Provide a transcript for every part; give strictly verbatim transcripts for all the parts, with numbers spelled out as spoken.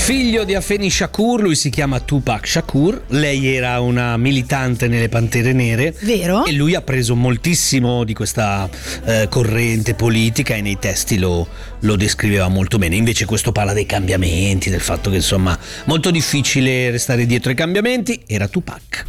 Figlio di Afeni Shakur, lui si chiama Tupac Shakur, lei era una militante nelle Pantere Nere. Vero? E lui ha preso moltissimo di questa eh, corrente politica e nei testi lo, lo descriveva molto bene. Invece questo parla dei cambiamenti, del fatto che insomma molto difficile restare dietro ai cambiamenti. Era Tupac.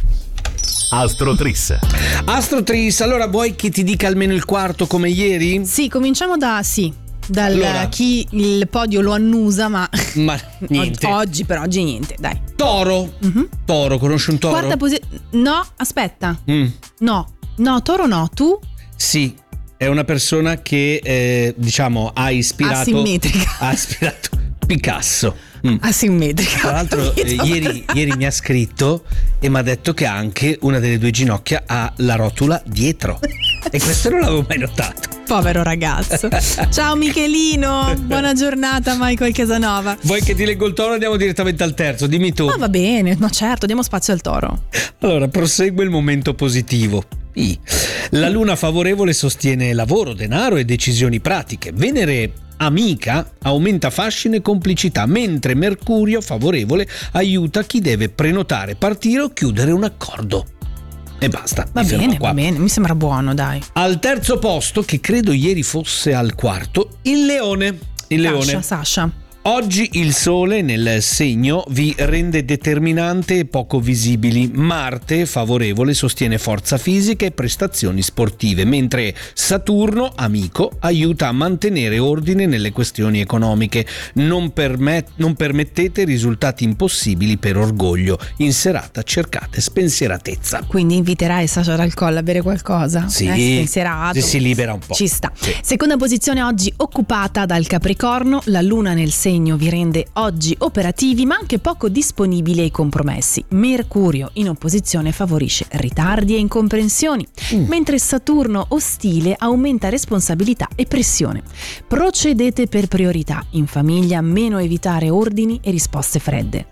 Astro Tris. Astro Tris, allora vuoi che ti dica almeno il quarto come ieri? Sì, cominciamo da sì. Dal Allora. chi il podio lo annusa, ma Ma niente. oggi per oggi niente, dai. Toro. Mhm. Toro, conosci un toro? Quarta posizione. No, aspetta. Mm, No, no, Toro no, tu? sì, è una persona che eh, diciamo ha ispirato Asimmetrica. ha ispirato Picasso. Mm. Asimmetrica. Tra l'altro eh, Capito? ieri, ieri mi ha scritto e mi ha detto che anche una delle due ginocchia ha la rotula dietro. E questo non l'avevo mai notato. Povero ragazzo. Ciao Michelino, buona giornata Michael Casanova. Vuoi che ti leggo il toro? Andiamo direttamente al terzo, dimmi tu. Ma va bene, ma certo, diamo spazio al Toro. Allora, prosegue il momento positivo. I. La luna favorevole sostiene lavoro, denaro e decisioni pratiche. Venere amica aumenta fascino e complicità, mentre Mercurio favorevole aiuta chi deve prenotare, partire o chiudere un accordo. E basta. Va mi fermo bene, qua. va bene, mi sembra buono, dai. Al terzo posto, che credo ieri fosse al quarto, il leone. Il leone. Sasha, Sasha. Oggi il sole nel segno vi rende determinante e poco visibili. Marte, favorevole, sostiene forza fisica e prestazioni sportive, mentre Saturno, amico, aiuta a mantenere ordine nelle questioni economiche. Non, permet- non permettete risultati impossibili per orgoglio. In serata cercate spensieratezza. Quindi inviterai Sasha dal Colle a bere qualcosa? Sì, eh, spensierato. si, si libera un po'. Ci sta. Sì. Seconda posizione oggi occupata dal Capricorno. La luna nel segno vi rende oggi operativi ma anche poco disponibili ai compromessi. Mercurio in opposizione favorisce ritardi e incomprensioni, Mm. mentre Saturno ostile aumenta responsabilità e pressione. Procedete per priorità. In famiglia meno evitare ordini e risposte fredde.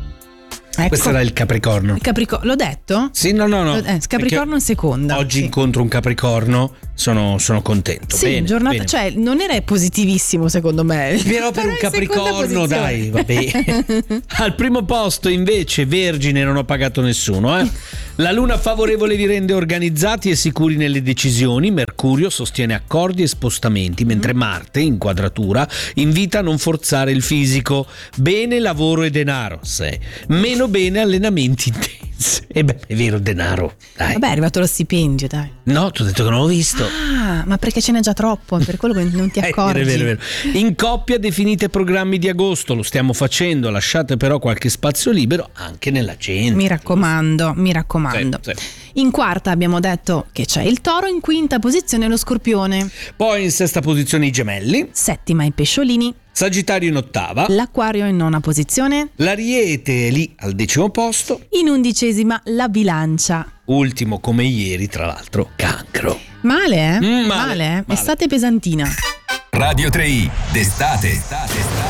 Ecco. Questo era il Capricorno. Il Capricorno, l'ho detto? Sì, no, no, no. Eh, Capricorno in seconda. Oggi sì. incontro un Capricorno, sono, sono contento. Sì, bene, giornata, bene. cioè non era positivissimo secondo me. Però per un in seconda Capricorno, posizione. dai, vabbè. Al primo posto invece Vergine, non ho pagato nessuno, eh. La luna favorevole vi rende organizzati e sicuri nelle decisioni. Mercurio sostiene accordi e spostamenti, mentre Marte, in quadratura, invita a non forzare il fisico. Bene lavoro e denaro, se. Meno bene allenamenti intensi. E beh, è vero, denaro, dai. Vabbè, è arrivato lo stipendio, dai. No, ti ho detto che non l'ho visto. Ah, ma perché ce n'è già troppo, è per quello che non ti Eh, accorgi. è vero, è vero. In coppia definite programmi di agosto, lo stiamo facendo, lasciate però qualche spazio libero anche nell'agenda. Mi raccomando, mi raccomando. Sì, sì. In quarta abbiamo detto che c'è il Toro, in quinta posizione lo Scorpione, Poi in sesta posizione i Gemelli, settima i Pesciolini, Sagittario in ottava, l'Acquario in nona posizione, l'Ariete è lì al decimo posto, in undicesima la Bilancia. ultimo come ieri tra l'altro Cancro. Male, eh? Mm, male, male, eh? male. Estate pesantina. Radio tre i d'estate.